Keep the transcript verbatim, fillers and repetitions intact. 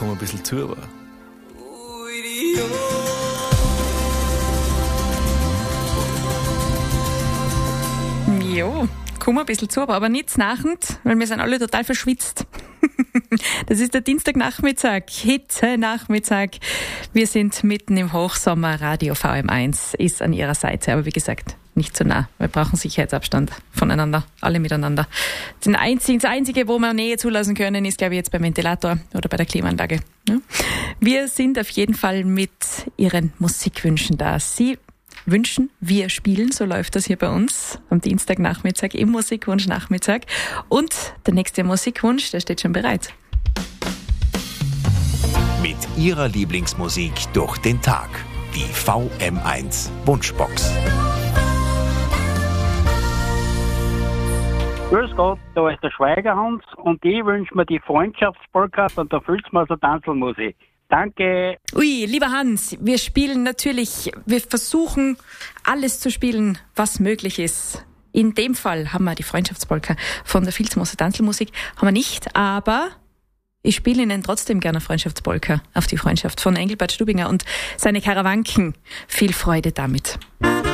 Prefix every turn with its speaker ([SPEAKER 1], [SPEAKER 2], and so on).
[SPEAKER 1] komm ein bisschen zu. Aber.
[SPEAKER 2] Jo, komm ein bisschen zu, aber nicht nachend, weil wir sind alle total verschwitzt. Das ist der Dienstagnachmittag, Hitze-Nachmittag. Wir sind mitten im Hochsommer, Radio V M eins ist an Ihrer Seite, aber wie gesagt, nicht zu nah. Wir brauchen Sicherheitsabstand voneinander, alle miteinander. Den einzigen, das Einzige, wo wir Nähe zulassen können, ist, glaube ich, jetzt beim Ventilator oder bei der Klimaanlage. Ja? Wir sind auf jeden Fall mit Ihren Musikwünschen da. Sie wünschen, wir spielen, so läuft das hier bei uns am Dienstagnachmittag im Musikwunsch-Nachmittag. Und der nächste Musikwunsch, der steht schon bereit.
[SPEAKER 3] Mit Ihrer Lieblingsmusik durch den Tag. Die V M eins Wunschbox.
[SPEAKER 4] Grüß Gott, da ist der Schweigerhans und ich wünsche mir die Freundschaftspolka und der Filzmaser Tanzelmusik. Danke.
[SPEAKER 2] Ui, lieber Hans, wir spielen natürlich, wir versuchen alles zu spielen, was möglich ist. In dem Fall haben wir die Freundschaftspolka von der Filzmoser Tanzelmusik, haben wir nicht, aber ich spiele Ihnen trotzdem gerne Freundschaftspolka auf die Freundschaft von Engelbert Stubinger und seine Karawanken. Viel Freude damit.